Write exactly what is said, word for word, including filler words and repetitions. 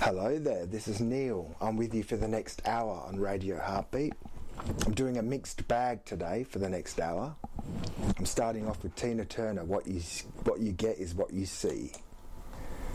Hello there, this is Neil. I'm with you for the next hour on Radio Heartbeat. I'm doing a mixed bag today for the next hour. I'm starting off with Tina Turner, What You, what you Get Is What You See.